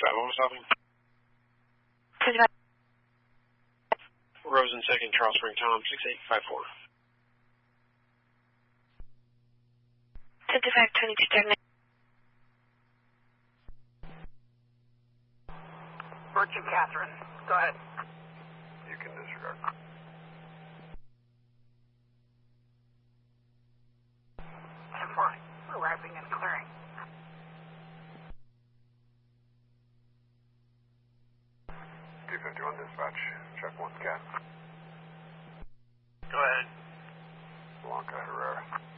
what was happening? 25. Rosen 2nd, Charles Spring, Tom, 6854. 2522, Birch and Catherine, go ahead. You can disregard. Fine. Arriving and clearing. D51 dispatch, check 1 scan. Go ahead. Blanca Herrera.